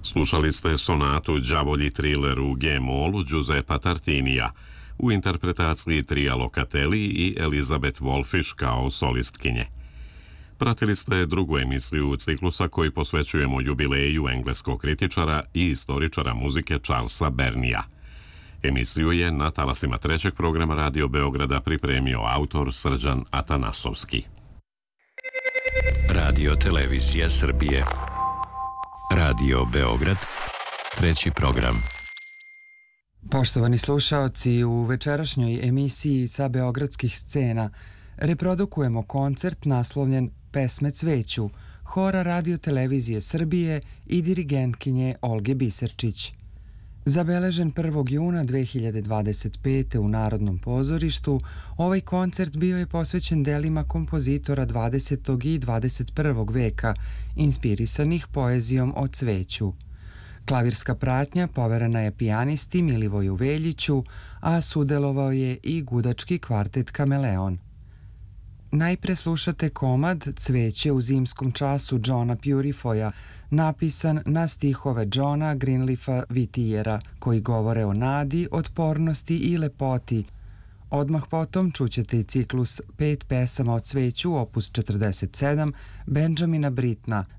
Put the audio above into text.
Slušali ste sonatu Đavolji triler u G-molu Giuseppa Tartinija u interpretaciji Tria Locatelli i Elizabeth Wolfish kao solistkinje. Pratili ste drugu emisiju ciklusa koji posvećujemo jubileju engleskog kritičara i istoričara muzike Charlesa Burneyja. Emisiju je na talasima trećeg programa Radio Beograda pripremio autor Srđan Atanasovski. Radio Televizija Srbije. Radio Beograd, treći program. Poštovani slušaoci, u večerašnjoj emisiji sa beogradskih scena reprodukujemo koncert naslovljen Pesme cveću, hora Radio Televizije Srbije i dirigentkinje Olge Biserčić. Zabeležen 1. juna 2025. u Narodnom pozorištu, ovaj koncert bio je posvećen delima kompozitora 20. i 21. veka, inspirisanih poezijom o cveću. Klavirska pratnja poverena je pijanisti Milivoju Veljiću, a sudelovao je i gudački kvartet Kameleon. Najpre slušate komad Cveće u zimskom času Johna Purifoya, napisan na stihove Johna Greenleafa Whittiera, koji govore o nadi, otpornosti i lepoti. Odmah potom čućete i ciklus 5 pesama o cveću, opus 47, Benjamina Brittna,